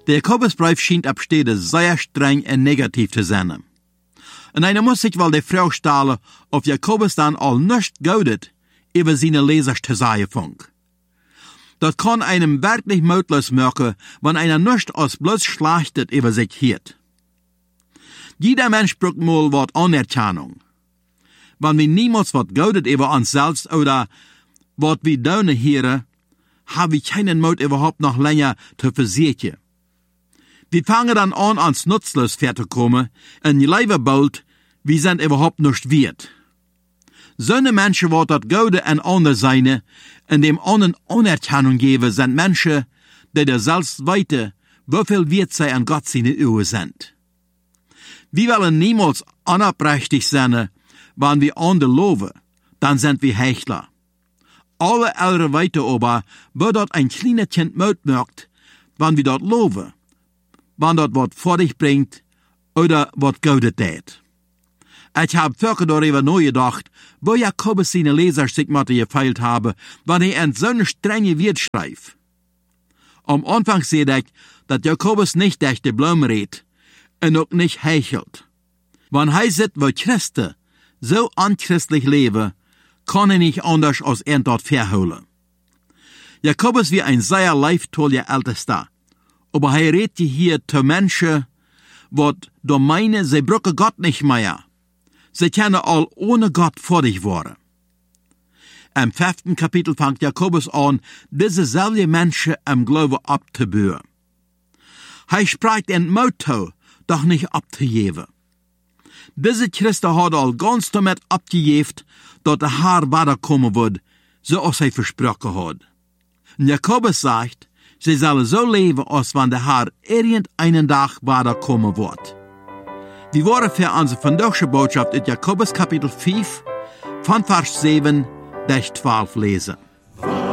Der Jakobusbrief scheint ab Stede sehr streng en negativ te zijn. En einer muss sich wel de Frau stellen, of Jakobus dann al nicht goudet, über seine Lesers te sagen funk. Das kann einem wirklich mutlos machen, wenn einer nicht als bloß schlachtet über sich hiert. Jeder Mensch braucht mal wat Anerkennung. Wenn wir niemals wat goudet über uns selbst oder wat wir done hieren, haben wir keinen Mut überhaupt noch länger zu versichern. Wir fangen dann an, ans nutzlos zu kommen, und je lieber bald, wir sind überhaupt nicht wert. So eine Menschen, die das Gute an andere sein, und dem anderen Anerkennung geben, sind Menschen, die der selbst weiten, wieviel wert sie an Gott seine Augen sind. Wir wollen niemals unabrechtig sein, wenn wir andere loben, dann sind wir Heuchler. Alle ältere weiten aber, wo dort ein kleines Kind Mut macht, wenn wir dort loben, wenn dort was vor dich bringt, oder was Gutes tät. Ich hab vorher darüber nachgedacht, wo Jakobus seine Leser sich mit gefeilt habe, wenn er in so eine strenge Wort schreibt. Am Anfang sehe ich, dass Jakobus nicht echte Blumen redet und auch nicht heuchelt. Wenn er sieht, wo Christen so unchristlich leben, kann er nicht anders als er dort verholen. Jakobus wie ein sehr leibtoller Ältester, aber er redet hier zu Menschen, die da meinen, sie brauchen Gott nicht mehr. Sie können all ohne Gott vor dich worden. Im 5. Kapitel fängt Jakobus an, diese selbe Menschen im Glauben abzubauen. Er spricht in Motto, doch nicht abzugeben. Diese Christen hat all ganz damit abgegeben, dass der Herr weiterkommen wird, so als er versprochen hat. Und Jakobus sagt, sie sollen so leben, als wenn der Herr irgendeinen Tag weiterkommen wird. Wir wollen für unsere vandaagse Botschaft in Jakobus Kapitel 5, von Vers 7 bis 12 lesen.